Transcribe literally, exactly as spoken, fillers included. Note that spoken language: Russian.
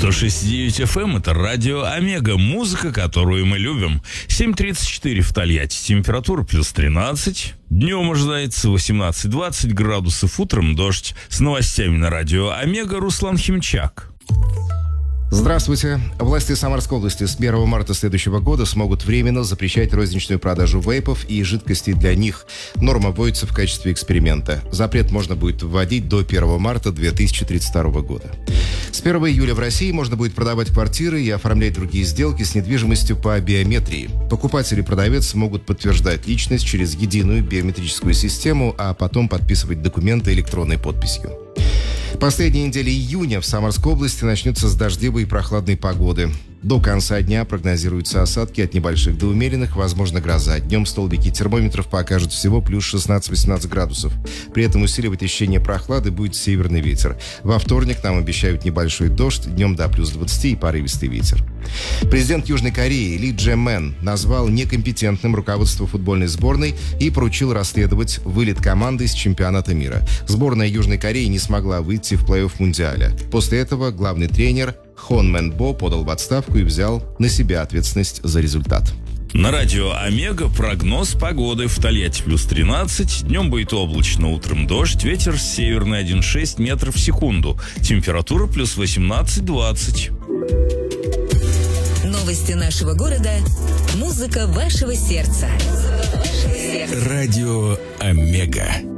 сто шесть и девять эф эм — это радио Омега, музыка, которую мы любим. семь тридцать четыре в Тольятти, температура плюс тринадцать. Днем ожидается восемнадцать-двадцать градусов, утром дождь. С новостями на радио Омега Руслан Химчак. Здравствуйте. Власти Самарской области с первого марта следующего года смогут временно запрещать розничную продажу вейпов и жидкостей для них. Норма вводится в качестве эксперимента. Запрет можно будет вводить до первого марта две тысячи тридцать второго года. С первого июля в России можно будет продавать квартиры и оформлять другие сделки с недвижимостью по биометрии. Покупатель и продавец могут подтверждать личность через единую биометрическую систему, а потом подписывать документы электронной подписью. Последняя неделя июня в Самарской области начнется с дождливой и прохладной погоды. До конца дня прогнозируются осадки от небольших до умеренных, возможно гроза. Днем столбики термометров покажут всего плюс шестнадцать-восемнадцать градусов. При этом усиливать ощущение прохлады будет северный ветер. Во вторник нам обещают небольшой дождь, днем до плюс двадцати и порывистый ветер. Президент Южной Кореи Ли Дже Мэн назвал некомпетентным руководство футбольной сборной и поручил расследовать вылет команды с чемпионата мира. Сборная Южной Кореи не смогла выйти в плей-офф Мундиаля. После этого главный тренер Хон Мэн Бо подал в отставку и взял на себя ответственность за результат. На радио Омега прогноз погоды. В Тольятти плюс тринадцать, днем будет облачно, утром дождь, ветер северный один целых шесть десятых метров в секунду. Температура плюс восемнадцать-двадцать. Новости нашего города. Музыка вашего сердца. Радио Омега.